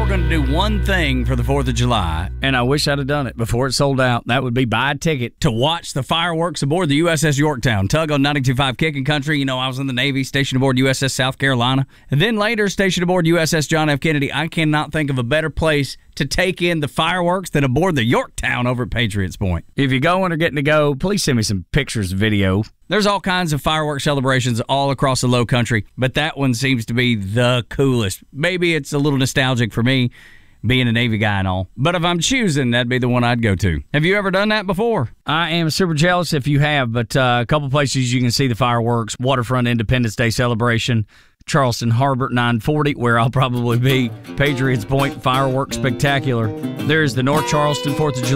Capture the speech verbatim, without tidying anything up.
were going to do one thing for the fourth of July, and I wish I'd have done it before it sold out, that would be buy a ticket to watch the fireworks aboard the U S S Yorktown. Tug on ninety-two point five Kicking Country. You know, I was in the Navy, stationed aboard U S S South Carolina, and then later stationed aboard U S S John F. Kennedy. I cannot think of a better place to take in the fireworks than aboard the Yorktown over at Patriots Point. If you're going or getting to go, please send me some pictures, video. There's all kinds of fireworks celebrations all across the low country, but that one seems to be the coolest. Maybe it's a little nostalgic for me, being a Navy guy and all. But if I'm choosing, that'd be the one I'd go to. Have you ever done that before? I am super jealous if you have, but uh, a couple places you can see the fireworks. Waterfront Independence Day celebration, Charleston Harbor nine forty, where I'll probably be. Patriots Point Fireworks Spectacular. There's the North Charleston fourth of July